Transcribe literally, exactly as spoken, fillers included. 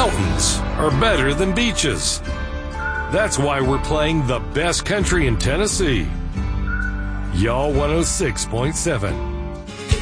mountains are better than beaches. That's why we're playing the best country in Tennessee. Y'all one oh six point seven.